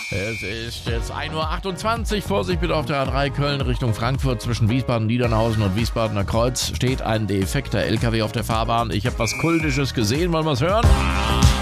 Es ist jetzt 1:28 Uhr. Vorsicht bitte auf der A3 Köln Richtung Frankfurt. Zwischen Wiesbaden-Niedernhausen und Wiesbadener Kreuz steht ein defekter LKW auf der Fahrbahn. Ich habe was Kultisches gesehen. Wollen wir es hören?